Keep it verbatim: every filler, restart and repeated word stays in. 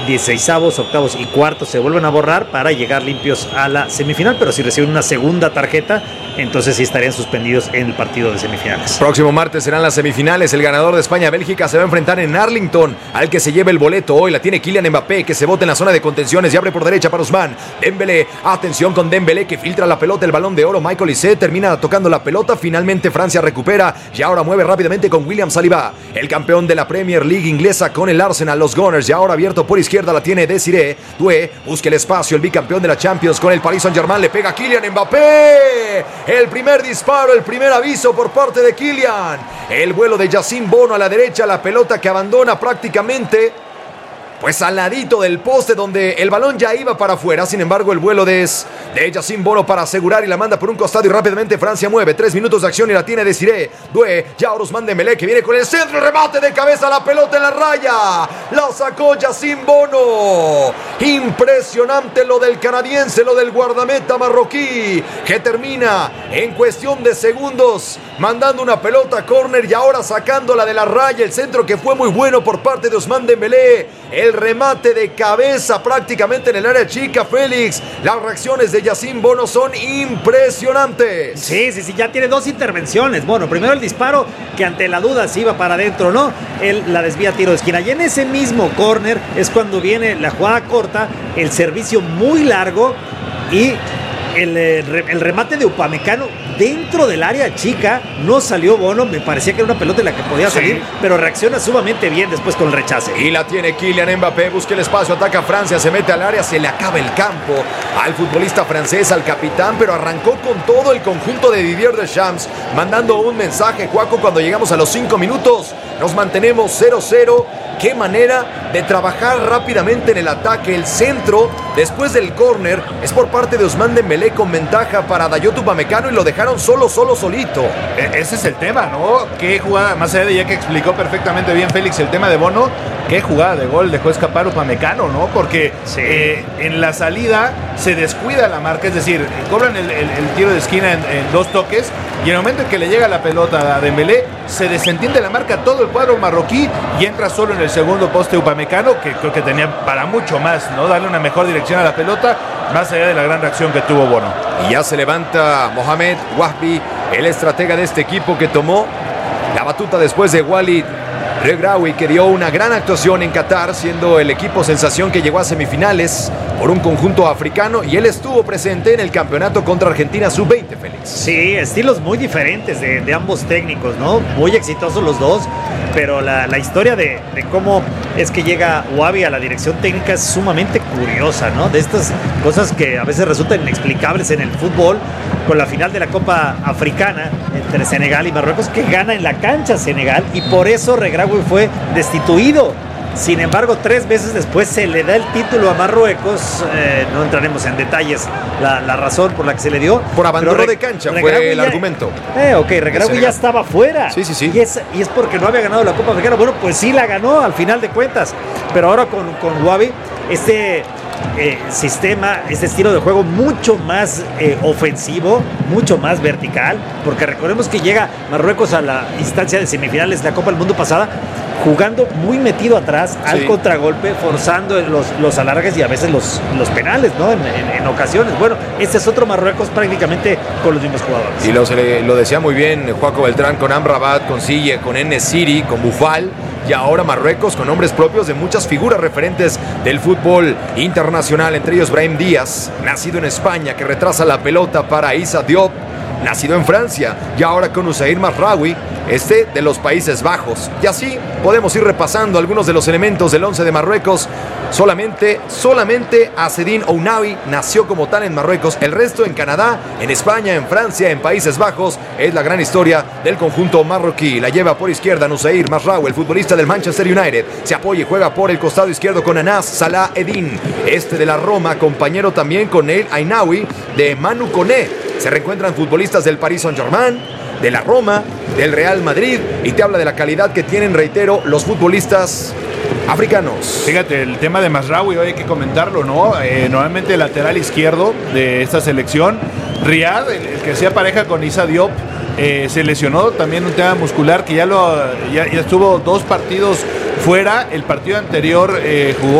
dieciseisavos, octavos y cuartos se vuelven a borrar para llegar limpios a la semifinal, pero si reciben una segunda tarjeta, entonces sí estarían suspendidos en el partido de semifinales. Próximo martes serán las semifinales. El ganador de España-Bélgica se va a enfrentar en Arlington al que se lleve el boleto. Hoy la tiene Kylian Mbappé, que se bota en la zona de contenciones y abre por derecha para Ousmane Dembélé. Atención con Dembélé, que filtra la pelota, el balón de oro. Michael Olise termina tocando la pelota. Finalmente Francia recupera y ahora mueve rápidamente con William Saliba. El campeón de la Premier League inglesa con el Arsenal, los Gunners. Y ahora abierto por izquierda la tiene Desiré Doué. Busca el espacio, el bicampeón de la Champions con el Paris Saint-Germain. Le pega a Kylian Mbappé. El primer disparo, el primer aviso por parte de Kylian. El vuelo de Yacine Bono a la derecha, la pelota que abandona prácticamente pues al ladito del poste donde el balón ya iba para afuera. Sin embargo, el vuelo de, de Yacine Bono para asegurar y la manda por un costado y rápidamente Francia mueve. Tres minutos de acción y la tiene Desiré Doué. Ya ahora Ousmane Dembélé, que viene con el centro, remate de cabeza, la pelota en la raya. La sacó Yacine Bono. Impresionante lo del canadiense, lo del guardameta marroquí, que termina en cuestión de segundos mandando una pelota a córner y ahora sacándola de la raya. El centro que fue muy bueno por parte de Ousmane Dembélé. El remate de cabeza prácticamente en el área chica, Félix. Las reacciones de Yacine Bono son impresionantes. Sí, sí, sí, ya tiene dos intervenciones. Bueno, primero el disparo, que ante la duda si iba para adentro o no, él la desvía a tiro de esquina. Y en ese mismo córner es cuando viene la jugada corta, el servicio muy largo y el, el remate de Upamecano dentro del área chica. No salió Bono, me parecía que era una pelota en la que podía salir, sí, pero reacciona sumamente bien después con el rechace. Y la tiene Kylian Mbappé, busca el espacio, ataca a Francia, se mete al área, se le acaba el campo al futbolista francés, al capitán, pero arrancó con todo el conjunto de Didier Deschamps, mandando un mensaje, Juaco, cuando llegamos a los cinco minutos, nos mantenemos cero cero. Qué manera de trabajar rápidamente en el ataque. El centro, después del córner, es por parte de Ousmane Dembélé con ventaja para Dayot Upamecano y lo dejaron solo, solo, solito. E- ese es el tema, ¿no? Qué jugada, más allá de ya que explicó perfectamente bien Félix el tema de Bono, qué jugada de gol dejó escapar Upamecano, ¿no? Porque sí. eh, en la salida se descuida la marca, es decir, cobran el, el, el tiro de esquina en, en dos toques y en el momento en que le llega la pelota a Dembélé, se desentiende la marca todo el cuadro marroquí y entra solo en el segundo poste Upamecano, que creo que tenía para mucho más, ¿no? Darle una mejor dirección a la pelota, más allá de la gran reacción que tuvo Bono. Y ya se levanta Mohamed Wahbi, el estratega de este equipo, que tomó la batuta después de Walid Regraoui, que dio una gran actuación en Qatar, siendo el equipo sensación que llegó a semifinales por un conjunto africano, y él estuvo presente en el campeonato contra Argentina sub veinte, Félix. Sí, estilos muy diferentes de, de ambos técnicos, ¿no? Muy exitosos los dos, pero la, la historia de, de cómo es que llega Wahbi a la dirección técnica es sumamente curiosa, ¿no? De estas cosas que a veces resultan inexplicables en el fútbol, con la final de la Copa Africana entre Senegal y Marruecos, que gana en la cancha Senegal, y por eso Regraoui fue destituido. Sin embargo, tres meses después se le da el título a Marruecos. Eh, no entraremos en detalles la, la razón por la que se le dio. Por abandono de cancha fue el ya, argumento. Eh, ok, Regraoui ya estaba fuera. Sí, sí, sí. Y es, y es porque no había ganado la Copa Africana. Bueno, pues sí la ganó al final de cuentas. Pero ahora con, con Wahbi, este eh, sistema, este estilo de juego mucho más eh, ofensivo, mucho más vertical. Porque recordemos que llega Marruecos a la instancia de semifinales de la Copa del Mundo pasada, jugando muy metido atrás, al sí. contragolpe, forzando los, los alargues y a veces los, los penales, ¿no? En, en, en ocasiones. Bueno, este es otro Marruecos prácticamente con los mismos jugadores. Y lo, se le, lo decía muy bien Juaco Beltrán, con Amrabat, con Sille, con En-Nesyri, con Boufal, y ahora Marruecos con nombres propios de muchas figuras referentes del fútbol internacional, entre ellos Brahim Díaz, nacido en España, que retrasa la pelota para Issa Diop, nacido en Francia, y ahora con Usair Mazraoui, este de los Países Bajos. Y así podemos ir repasando algunos de los elementos del once de Marruecos. Solamente, solamente Azzedine Ounahi nació como tal en Marruecos. El resto en Canadá, en España, en Francia, en Países Bajos. Es la gran historia del conjunto marroquí. La lleva por izquierda Nusair Mazraoui, el futbolista del Manchester United. Se apoya y juega por el costado izquierdo con Anas Salah Eddin, este de la Roma, compañero también con el Ainaoui de Manu Koné. Se reencuentran futbolistas del Paris Saint-Germain, de la Roma, del Real Madrid, y te habla de la calidad que tienen, reitero, los futbolistas africanos. Fíjate, el tema de Mazraoui hoy hay que comentarlo, ¿no? Eh, normalmente el lateral izquierdo de esta selección, Riyad, el, el que hacía pareja con Issa Diop, eh, se lesionó también un tema muscular que ya, lo, ya, ya estuvo dos partidos fuera. El partido anterior eh, jugó